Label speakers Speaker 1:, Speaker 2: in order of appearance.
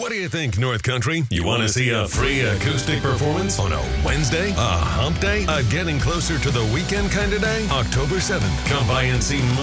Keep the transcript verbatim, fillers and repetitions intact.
Speaker 1: What do you think, North Country? You want to see a free acoustic performance on a Wednesday? A hump day? A getting closer to the weekend kind of day? October seventh. Come by and see